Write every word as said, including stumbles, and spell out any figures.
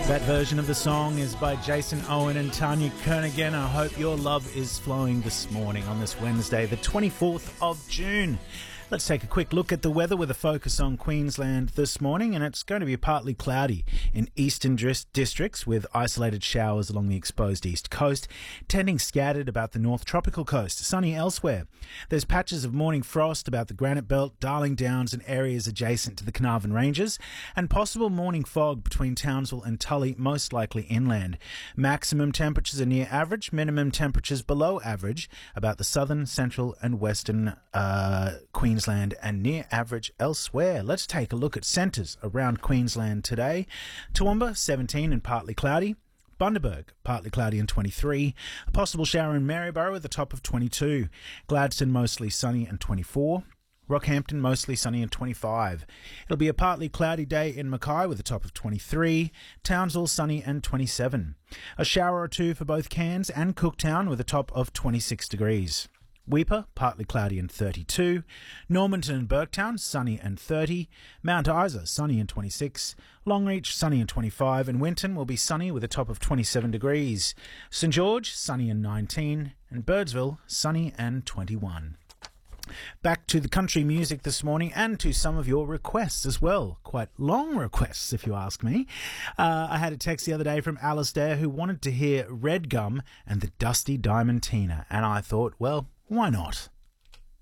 That version of the song is by Jason Owen and Tanya Kernigan. I hope your love is flowing this morning on this Wednesday, the twenty-fourth of June. Let's take a quick look at the weather with a focus on Queensland this morning, and it's going to be partly cloudy in eastern dris- districts with isolated showers along the exposed east coast, tending scattered about the north tropical coast, sunny elsewhere. There's patches of morning frost about the Granite Belt, Darling Downs and areas adjacent to the Carnarvon Ranges, and possible morning fog between Townsville and Tully, most likely inland. Maximum temperatures are near average, minimum temperatures below average about the southern, central and western uh, Queensland. Queensland and near average elsewhere. Let's take a look at centres around Queensland today. Toowoomba, seventeen and partly cloudy. Bundaberg, partly cloudy and twenty-three. A possible shower in Maryborough with a top of twenty-two. Gladstone, mostly sunny and twenty-four. Rockhampton, mostly sunny and twenty-five. It'll be a partly cloudy day in Mackay with a top of twenty-three. Townsville, sunny and twenty-seven. A shower or two for both Cairns and Cooktown with a top of twenty-six degrees. Weipa, partly cloudy and thirty-two. Normanton and Burketown, sunny and thirty. Mount Isa, sunny and twenty-six. Longreach, sunny and twenty-five. And Winton will be sunny with a top of twenty-seven degrees. St George, sunny and nineteen. And Birdsville, sunny and twenty-one. Back to the country music this morning and to some of your requests as well. Quite long requests, if you ask me. Uh, I had a text the other day from Alistair who wanted to hear Red Gum and the Dusty Diamantina. And I thought, well, why not?